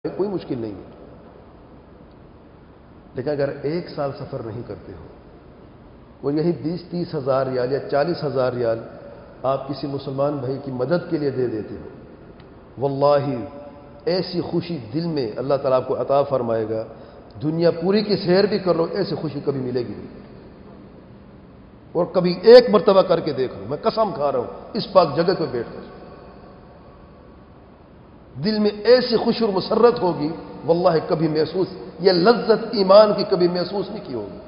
کوئی مشکل نہیں ہے. لیکن اگر 1 سال سفر نہیں کرتے ہو اور یہی 20-30 ہزار ریال یا 40,000 ریال آپ کسی مسلمان بھائی کی مدد کے لیے دے دیتے ہو، واللہ ایسی خوشی دل میں اللہ تعالیٰ آپ کو عطا فرمائے گا. دنیا پوری کی سیر بھی کر لو، ایسی خوشی کبھی ملے گی نہیں. اور کبھی 1 مرتبہ کر کے دیکھ لو، میں قسم کھا رہا ہوں اس پاک جگہ پہ بیٹھ کر دل میں ایسی خوشی اور مسرت ہوگی، واللہ کبھی محسوس، یہ لذت ایمان کی کبھی محسوس نہیں کی ہوگی.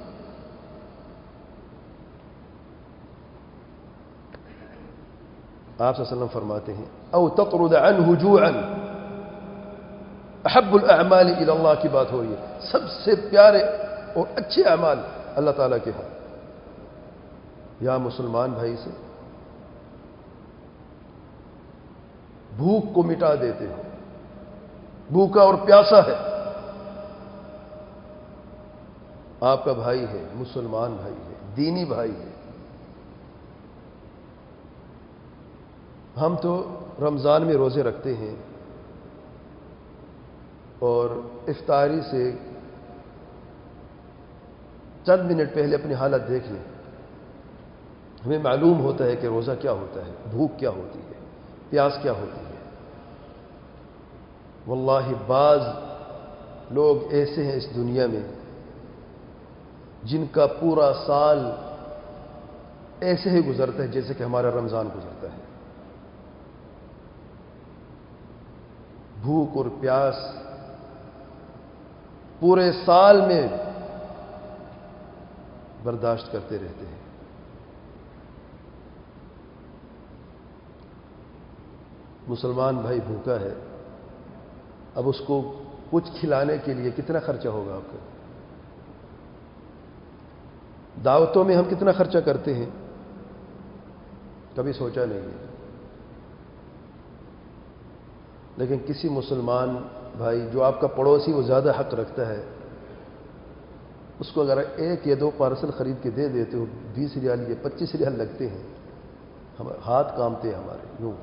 آپ صلی اللہ علیہ وسلم فرماتے ہیں او تطرد عنہ جوعا احب الاعمال الى اللہ کی بات ہو رہی ہے. سب سے پیارے اور اچھے اعمال اللہ تعالیٰ کے ہاں یا مسلمان بھائی سے بھوک کو مٹا دیتے ہو. بھوکا اور پیاسا ہے، آپ کا بھائی ہے، مسلمان بھائی ہے، دینی بھائی ہے. ہم تو رمضان میں روزے رکھتے ہیں اور افطاری سے چند منٹ پہلے اپنی حالت دیکھ لیں، ہمیں معلوم ہوتا ہے کہ روزہ کیا ہوتا ہے، بھوک کیا ہوتی ہے، پیاس کیا ہوتی ہے. واللہ بعض لوگ ایسے ہیں اس دنیا میں جن کا پورا سال ایسے ہی گزرتا ہے جیسے کہ ہمارا رمضان گزرتا ہے. بھوک اور پیاس پورے سال میں برداشت کرتے رہتے ہیں. مسلمان بھائی بھوکا ہے، اب اس کو کچھ کھلانے کے لیے کتنا خرچہ ہوگا آپ کا؟ دعوتوں میں ہم کتنا خرچہ کرتے ہیں، کبھی سوچا نہیں ہے. لیکن کسی مسلمان بھائی جو آپ کا پڑوسی وہ زیادہ حق رکھتا ہے، اس کو اگر 1 یا 2 پارسل خرید کے دے دیتے ہو، 20 ریال یا 25 ریال لگتے ہیں، ہاتھ کامتے ہیں ہمارے. یوں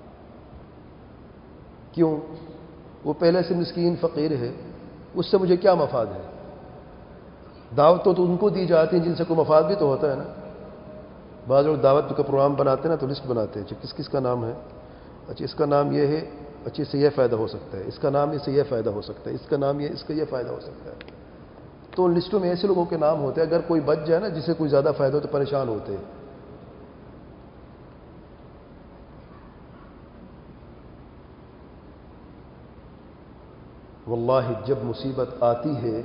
کیوں؟ وہ پہلے سے مسکین فقیر ہے، اس سے مجھے کیا مفاد ہے؟ دعوت تو ان کو دی جاتی ہیں جن سے کوئی مفاد بھی تو ہوتا ہے نا. بعض لوگ دعوت کا پروگرام بناتے ہیں نا تو لسٹ بناتے ہیں، اچھا کس کس کا نام ہے، اچھا اس کا نام یہ ہے، اچھا اس سے یہ فائدہ ہو سکتا ہے، اس کا نام اس سے یہ فائدہ ہو سکتا ہے، اس کا نام یہ، اس کا یہ فائدہ ہو سکتا ہے. تو لسٹوں میں ایسے لوگوں کے نام ہوتے ہیں، اگر کوئی بچ جائے نا جسے کوئی زیادہ فائدہ ہو تو پریشان ہوتے ہیں. واللہ جب مصیبت آتی ہے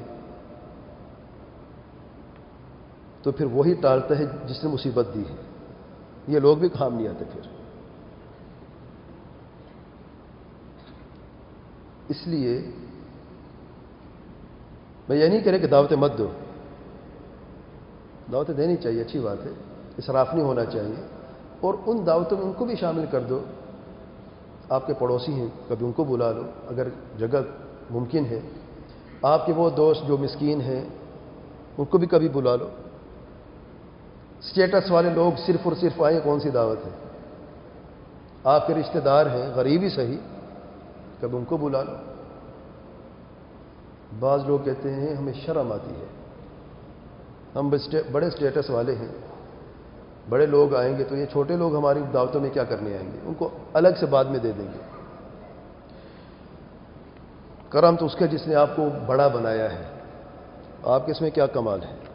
تو پھر وہی ٹالتا ہے جس نے مصیبت دی ہے. یہ لوگ بھی کام نہیں آتے پھر. اس لیے میں یہ نہیں کہہ رہا کہ دعوتیں مت دو، دعوتیں دینی چاہیے، اچھی بات ہے، اسراف نہیں ہونا چاہیے. اور ان دعوتوں میں ان کو بھی شامل کر دو. آپ کے پڑوسی ہیں، کبھی ان کو بلا لو اگر جگہ ممکن ہے. آپ کے وہ دوست جو مسکین ہیں ان کو بھی کبھی بلا لو. سٹیٹس والے لوگ صرف اور صرف آئیں، کون سی دعوت ہے؟ آپ کے رشتہ دار ہیں، غریب ہی صحیح، کبھی ان کو بلا لو. بعض لوگ کہتے ہیں ہمیں شرم آتی ہے، ہم بڑے سٹیٹس والے ہیں، بڑے لوگ آئیں گے تو یہ چھوٹے لوگ ہماری دعوتوں میں کیا کرنے آئیں گے، ان کو الگ سے بعد میں دے دیں گے. کرم تو اس کا جس نے آپ کو بڑا بنایا ہے، آپ کے اس میں کیا کمال ہے؟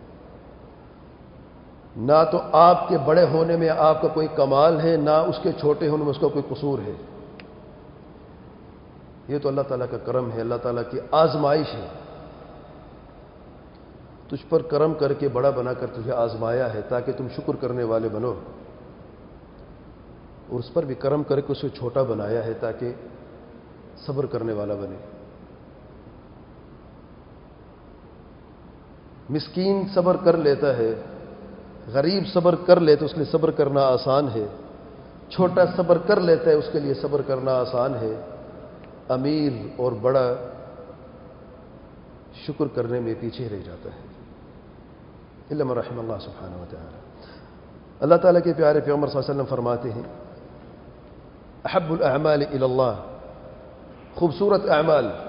نہ تو آپ کے بڑے ہونے میں آپ کا کوئی کمال ہے، نہ اس کے چھوٹے ہونے میں اس کا کوئی قصور ہے. یہ تو اللہ تعالیٰ کا کرم ہے، اللہ تعالیٰ کی آزمائش ہے. تجھ پر کرم کر کے بڑا بنا کر تجھے آزمایا ہے تاکہ تم شکر کرنے والے بنو، اور اس پر بھی کرم کر کے اسے چھوٹا بنایا ہے تاکہ صبر کرنے والا بنے. مسکین صبر کر لیتا ہے، غریب صبر کر لیتا، اس کے لیے صبر کرنا آسان ہے. چھوٹا صبر کر لیتا ہے، اس کے لیے صبر کرنا آسان ہے. امیر اور بڑا شکر کرنے میں پیچھے رہ جاتا ہے. الا من رحم اللہ سبحانہ و تعالی. اللہ تعالیٰ کے پیارے پیغمبر صلی اللہ علیہ وسلم فرماتے ہیں احب الاعمال الی اللہ خوبصورت اعمال